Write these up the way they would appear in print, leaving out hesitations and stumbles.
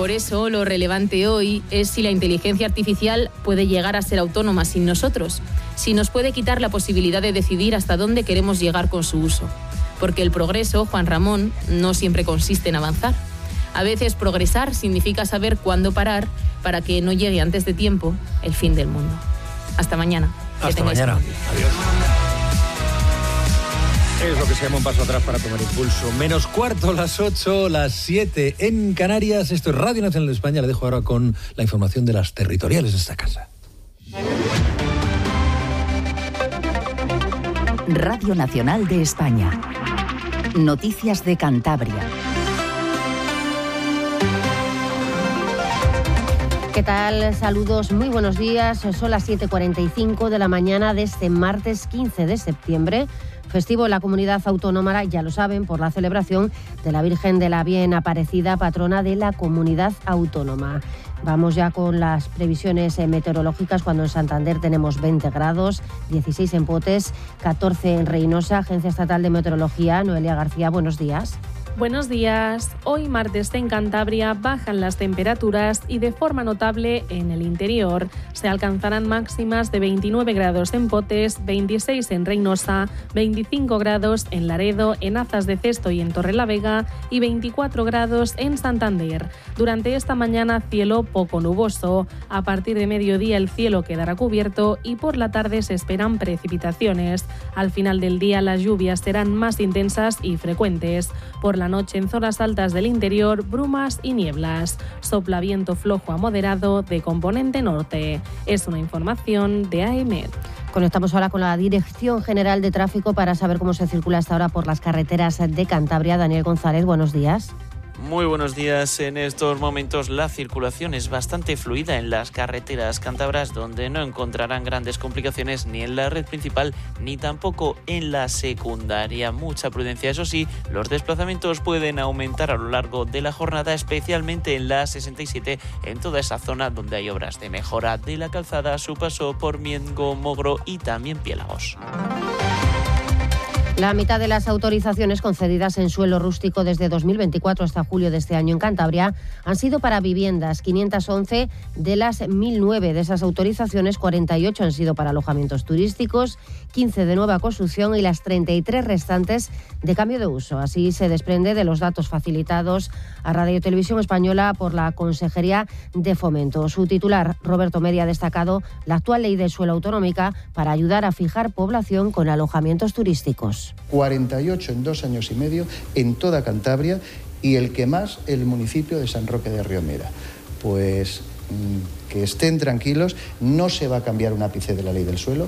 Por eso, lo relevante hoy es si la inteligencia artificial puede llegar a ser autónoma sin nosotros, si nos puede quitar la posibilidad de decidir hasta dónde queremos llegar con su uso. Porque el progreso, Juan Ramón, no siempre consiste en avanzar. A veces progresar significa saber cuándo parar para que no llegue antes de tiempo el fin del mundo. Hasta mañana. Hasta mañana. Adiós. Es lo que se llama un paso atrás para tomar impulso. Menos cuarto, las 8, las 7 en Canarias. Esto es Radio Nacional de España. Le dejo ahora con la información de las territoriales de esta casa. Radio Nacional de España. Noticias de Cantabria. ¿Qué tal? Saludos, muy buenos días. Son las 7:45 de la mañana de este martes 15 de septiembre. Festivo en la comunidad autónoma, ya lo saben, por la celebración de la Virgen de la Bien Aparecida, patrona de la comunidad autónoma. Vamos ya con las previsiones meteorológicas, cuando en Santander tenemos 20 grados, 16 en Potes, 14 en Reynosa. Agencia Estatal de Meteorología, Noelia García, buenos días. Buenos días. Hoy martes en Cantabria bajan las temperaturas y de forma notable en el interior. Se alcanzarán máximas de 29 grados en Potes, 26 en Reynosa, 25 grados en Laredo, en Azas de Cesto y en Torrelavega y 24 grados en Santander. Durante esta mañana cielo poco nuboso. A partir de mediodía el cielo quedará cubierto y por la tarde se esperan precipitaciones. Al final del día las lluvias serán más intensas y frecuentes. Por la noche en zonas altas del interior, brumas y nieblas. Sopla viento flojo a moderado de componente norte. Es una información de AEMET. Conectamos ahora con la Dirección General de Tráfico para saber cómo se circula hasta ahora por las carreteras de Cantabria. Daniel González, buenos días. Muy buenos días. En estos momentos la circulación es bastante fluida en las carreteras cántabras, donde no encontrarán grandes complicaciones ni en la red principal ni tampoco en la secundaria. Mucha prudencia, eso sí, los desplazamientos pueden aumentar a lo largo de la jornada, especialmente en la 67, en toda esa zona donde hay obras de mejora de la calzada a su paso por Miengo, Mogro y también Piélagos. La mitad de las autorizaciones concedidas en suelo rústico desde 2024 hasta julio de este año en Cantabria han sido para viviendas. 511 de las 1.009 de esas autorizaciones, 48 han sido para alojamientos turísticos, 15 de nueva construcción y las 33 restantes de cambio de uso. Así se desprende de los datos facilitados a Radio Televisión Española por la Consejería de Fomento. Su titular, Roberto Media, ha destacado la actual ley del suelo autonómica para ayudar a fijar población con alojamientos turísticos. 48 en 2 años y medio en toda Cantabria y el que más, el municipio de San Roque de Riomera. Pues que estén tranquilos, no se va a cambiar un ápice de la ley del suelo,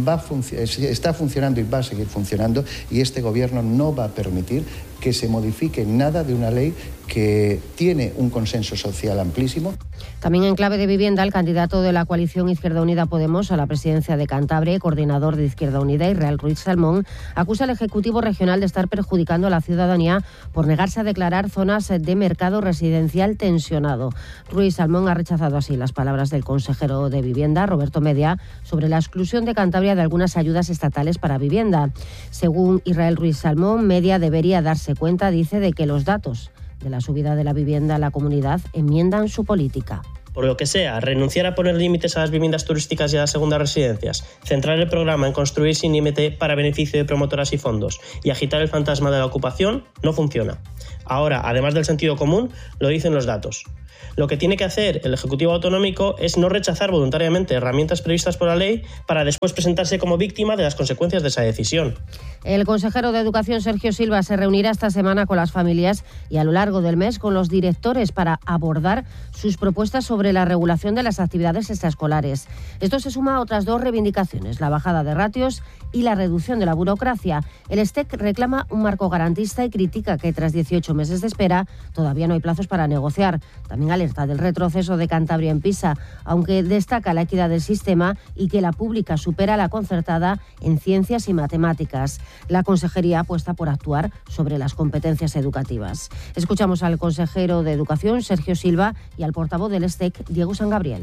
está funcionando y va a seguir funcionando, y este gobierno no va a permitir que se modifique nada de una ley que tiene un consenso social amplísimo. También en clave de vivienda, el candidato de la coalición Izquierda Unida Podemos a la presidencia de Cantabria, coordinador de Izquierda Unida, Israel Ruiz Salmón, acusa al Ejecutivo Regional de estar perjudicando a la ciudadanía por negarse a declarar zonas de mercado residencial tensionado. Ruiz Salmón ha rechazado así las palabras del consejero de Vivienda, Roberto Media, sobre la exclusión de Cantabria de algunas ayudas estatales para vivienda. Según Israel Ruiz Salmón, Media debería darse cuenta, dice, de que los datos de la subida de la vivienda en la comunidad enmiendan su política. Por lo que sea, renunciar a poner límites a las viviendas turísticas y a las segundas residencias, centrar el programa en construir sin límite para beneficio de promotoras y fondos y agitar el fantasma de la ocupación no funciona. Ahora, además del sentido común, lo dicen los datos. Lo que tiene que hacer el Ejecutivo Autonómico es no rechazar voluntariamente herramientas previstas por la ley para después presentarse como víctima de las consecuencias de esa decisión. El consejero de Educación, Sergio Silva, se reunirá esta semana con las familias y a lo largo del mes con los directores para abordar sus propuestas sobre la regulación de las actividades extraescolares. Esto se suma a otras 2 reivindicaciones, la bajada de ratios y la reducción de la burocracia. El STEC reclama un marco garantista y critica que tras 18 meses de espera todavía no hay plazos para negociar. También alerta del retroceso de Cantabria en PISA, aunque destaca la equidad del sistema y que la pública supera a la concertada en ciencias y matemáticas. La Consejería apuesta por actuar sobre las competencias educativas. Escuchamos al consejero de Educación, Sergio Silva, y al portavoz del STEC, Diego San Gabriel.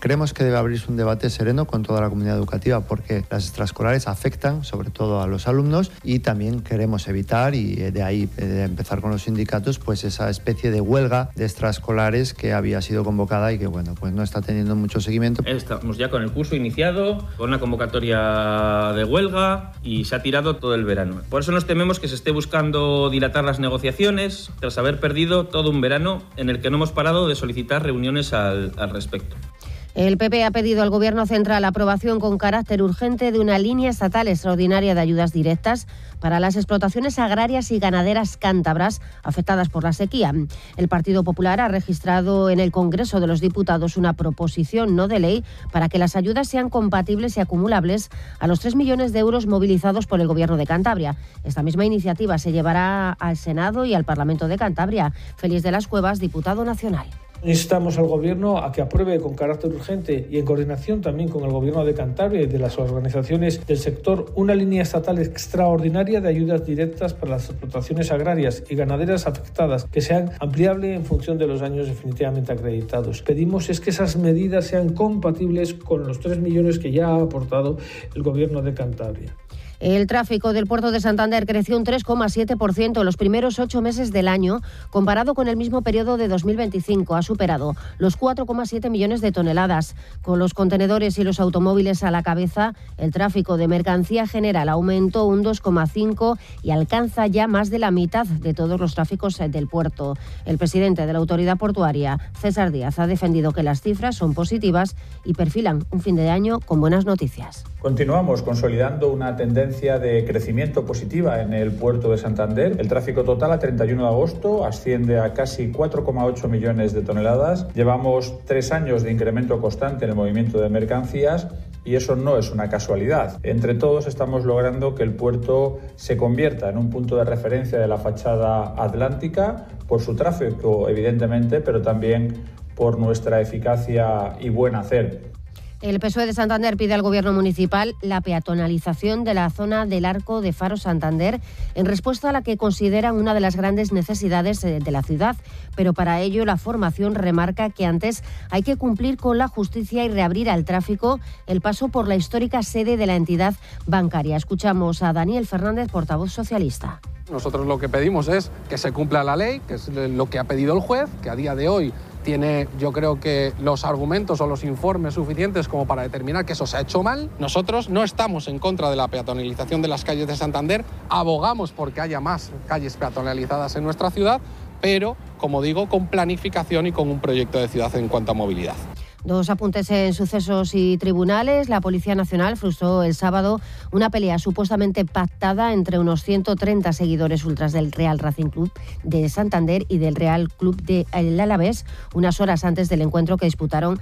Creemos que debe abrirse un debate sereno con toda la comunidad educativa porque las extraescolares afectan sobre todo a los alumnos y también queremos evitar, y de ahí empezar con los sindicatos, pues esa especie de huelga de extraescolares que había sido convocada y que bueno, pues no está teniendo mucho seguimiento. Estamos ya con el curso iniciado, con una convocatoria de huelga y se ha tirado todo el verano. Por eso nos tememos que se esté buscando dilatar las negociaciones tras haber perdido todo un verano en el que no hemos parado de solicitar reuniones al respecto. El PP ha pedido al Gobierno central la aprobación con carácter urgente de una línea estatal extraordinaria de ayudas directas para las explotaciones agrarias y ganaderas cántabras afectadas por la sequía. El Partido Popular ha registrado en el Congreso de los Diputados una proposición no de ley para que las ayudas sean compatibles y acumulables a los 3 millones de euros movilizados por el Gobierno de Cantabria. Esta misma iniciativa se llevará al Senado y al Parlamento de Cantabria. Félix de las Cuevas, diputado nacional. Instamos al Gobierno a que apruebe con carácter urgente y en coordinación también con el Gobierno de Cantabria y de las organizaciones del sector una línea estatal extraordinaria de ayudas directas para las explotaciones agrarias y ganaderas afectadas que sean ampliables en función de los años definitivamente acreditados. Pedimos es que esas medidas sean compatibles con los 3 millones que ya ha aportado el Gobierno de Cantabria. El tráfico del puerto de Santander creció un 3,7% en los primeros 8 meses del año, comparado con el mismo periodo de 2025. Ha superado los 4,7 millones de toneladas. Con los contenedores y los automóviles a la cabeza, el tráfico de mercancía general aumentó un 2,5% y alcanza ya más de la mitad de todos los tráficos del puerto. El presidente de la autoridad portuaria, César Díaz, ha defendido que las cifras son positivas y perfilan un fin de año con buenas noticias. Continuamos consolidando una tendencia de crecimiento positiva en el puerto de Santander. El tráfico total a 31 de agosto asciende a casi 4,8 millones de toneladas. Llevamos 3 años de incremento constante en el movimiento de mercancías y eso no es una casualidad. Entre todos estamos logrando que el puerto se convierta en un punto de referencia de la fachada atlántica por su tráfico, evidentemente, pero también por nuestra eficacia y buen hacer. El PSOE de Santander pide al Gobierno municipal la peatonalización de la zona del Arco de Faro Santander en respuesta a la que consideran una de las grandes necesidades de la ciudad. Pero para ello la formación remarca que antes hay que cumplir con la justicia y reabrir al tráfico el paso por la histórica sede de la entidad bancaria. Escuchamos a Daniel Fernández, portavoz socialista. Nosotros lo que pedimos es que se cumpla la ley, que es lo que ha pedido el juez, que a día de hoy tiene, yo creo que los argumentos o los informes suficientes como para determinar que eso se ha hecho mal. Nosotros no estamos en contra de la peatonalización de las calles de Santander, abogamos porque haya más calles peatonalizadas en nuestra ciudad, pero, como digo, con planificación y con un proyecto de ciudad en cuanto a movilidad. 2 apuntes en sucesos y tribunales. La Policía Nacional frustró el sábado una pelea supuestamente pactada entre unos 130 seguidores ultras del Real Racing Club de Santander y del Real Club de El Alavés, unas horas antes del encuentro que disputaron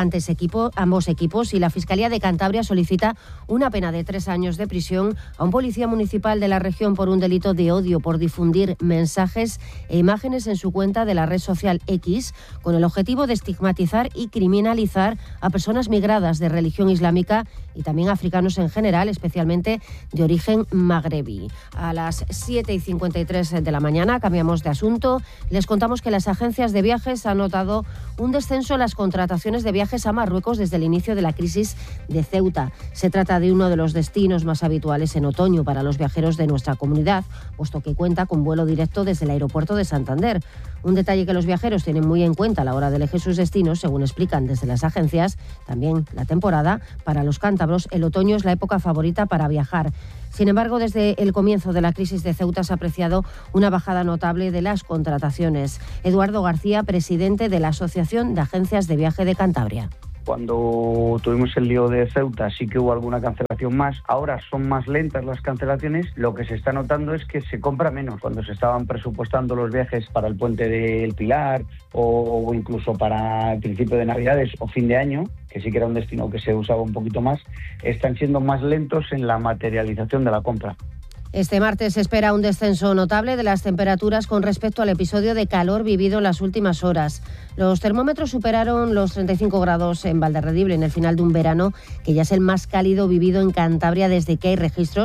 ambos equipos, y la Fiscalía de Cantabria solicita una pena de 3 años de prisión a un policía municipal de la región por un delito de odio por difundir mensajes e imágenes en su cuenta de la red social X con el objetivo de estigmatizar y criminalizar a personas migradas de religión islámica y también africanos en general, especialmente de origen magrebí. A las 7:53 de la mañana cambiamos de asunto. Les contamos que las agencias de viajes han notado un descenso en las contrataciones de viajes a Marruecos desde el inicio de la crisis de Ceuta. Se trata de uno de los destinos más habituales en otoño para los viajeros de nuestra comunidad, puesto que cuenta con vuelo directo desde el aeropuerto de Santander. Un detalle que los viajeros tienen muy en cuenta a la hora de elegir sus destinos, según explican desde las agencias. También la temporada. Para los cántabros, el otoño es la época favorita para viajar. Sin embargo, desde el comienzo de la crisis de Ceuta se ha apreciado una bajada notable de las contrataciones. Eduardo García, presidente de la Asociación de Agencias de Viaje de Cantabria. Cuando tuvimos el lío de Ceuta sí que hubo alguna cancelación más. Ahora son más lentas las cancelaciones. Lo que se está notando es que se compra menos. Cuando se estaban presupuestando los viajes para el Puente del Pilar o incluso para el principio de Navidades o fin de año, que sí que era un destino que se usaba un poquito más, están siendo más lentos en la materialización de la compra. Este martes se espera un descenso notable de las temperaturas con respecto al episodio de calor vivido en las últimas horas. Los termómetros superaron los 35 grados en Valderredible en el final de un verano que ya es el más cálido vivido en Cantabria desde que hay registros,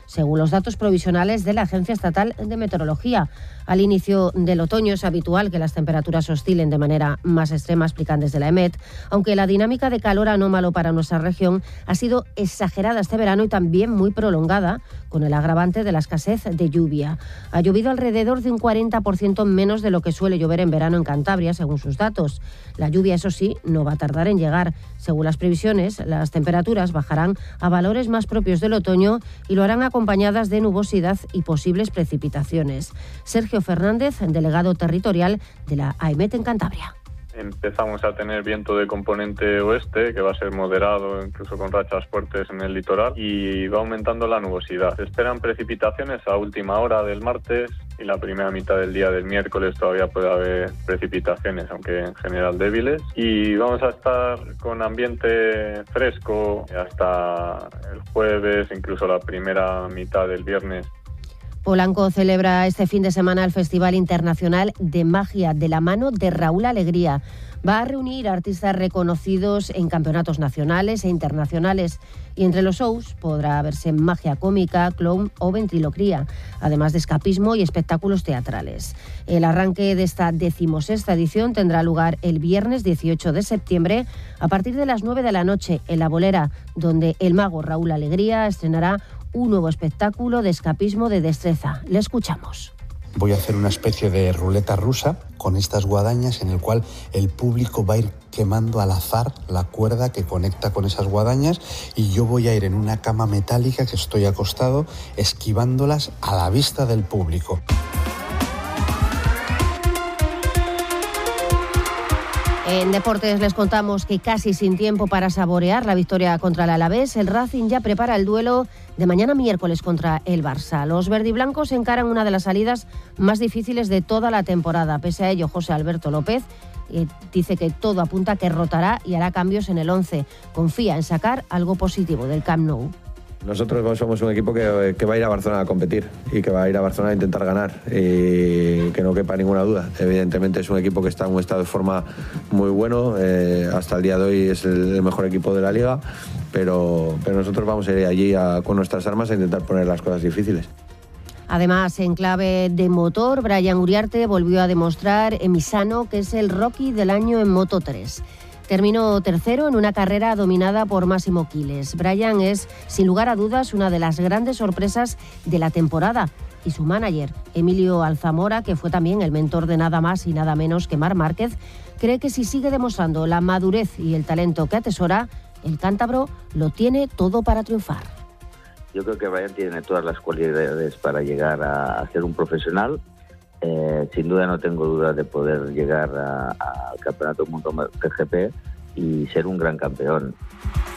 según los datos provisionales de la Agencia Estatal de Meteorología. Al inicio del otoño es habitual que las temperaturas oscilen de manera más extrema, explican desde la EMET, aunque la dinámica de calor anómalo para nuestra región ha sido exagerada este verano y también muy prolongada, con el agravante de la escasez de lluvia. Ha llovido alrededor de un 40% menos de lo que suele llover en verano en Cantabria, según sus datos. La lluvia, eso sí, no va a tardar en llegar. Según las previsiones, las temperaturas bajarán a valores más propios del otoño y lo harán acompañadas de nubosidad y posibles precipitaciones. Sergio Fernández, delegado territorial de la AEMET en Cantabria. Empezamos a tener viento de componente oeste, que va a ser moderado, incluso con rachas fuertes en el litoral, y va aumentando la nubosidad. Se esperan precipitaciones a última hora del martes y la primera mitad del día del miércoles todavía puede haber precipitaciones, aunque en general débiles. Y vamos a estar con ambiente fresco hasta el jueves, incluso la primera mitad del viernes. Polanco celebra este fin de semana el Festival Internacional de Magia de la mano de Raúl Alegría. Va a reunir a artistas reconocidos en campeonatos nacionales e internacionales y entre los shows podrá verse magia cómica, clown o ventriloquía, además de escapismo y espectáculos teatrales. El arranque de esta 16ª edición tendrá lugar el viernes 18 de septiembre a partir de las 9 de la noche en La Bolera, donde el mago Raúl Alegría estrenará un nuevo espectáculo de escapismo de destreza. Le escuchamos. Voy a hacer una especie de ruleta rusa con estas guadañas en el cual el público va a ir quemando al azar la cuerda que conecta con esas guadañas y yo voy a ir en una cama metálica que estoy acostado esquivándolas a la vista del público. En deportes les contamos que casi sin tiempo para saborear la victoria contra el Alavés, el Racing ya prepara el duelo de mañana miércoles contra el Barça. Los verdiblancos encaran una de las salidas más difíciles de toda la temporada. Pese a ello, José Alberto López dice que todo apunta a que rotará y hará cambios en el 11. Confía en sacar algo positivo del Camp Nou. Nosotros somos un equipo que va a ir a Barcelona a competir y que va a ir a Barcelona a intentar ganar y que no quepa ninguna duda. Evidentemente es un equipo que está en un estado de forma muy bueno, hasta el día de hoy es el mejor equipo de la liga, pero nosotros vamos a ir allí con nuestras armas a intentar poner las cosas difíciles. Además, en clave de motor, Brian Uriarte volvió a demostrar en Misano que es el rookie del año en Moto 3. Terminó tercero en una carrera dominada por Máximo Quiles. Brian es, sin lugar a dudas, una de las grandes sorpresas de la temporada. Y su manager, Emilio Alzamora, que fue también el mentor de nada más y nada menos que Marc Márquez, cree que si sigue demostrando la madurez y el talento que atesora, el cántabro lo tiene todo para triunfar. Yo creo que Brian tiene todas las cualidades para llegar a ser un profesional. Sin duda no tengo dudas de poder llegar al Campeonato del Mundo GP y ser un gran campeón.